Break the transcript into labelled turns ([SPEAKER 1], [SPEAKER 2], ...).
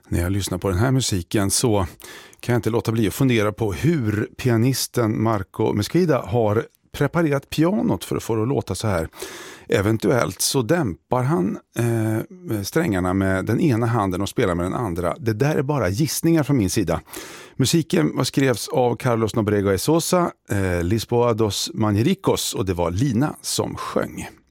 [SPEAKER 1] När jag lyssnar på den här musiken så kan jag inte låta bli att fundera på hur pianisten Marco Mesquida har preparerat pianot för att få det att låta så här. Eventuellt så dämpar han strängarna med den ena handen och spelar med den andra. Det där är bara gissningar från min sida. Musiken skrevs av Carlos Nobrega e Sosa, Lisboa dos Manjericos, och det var Lina som sjöng.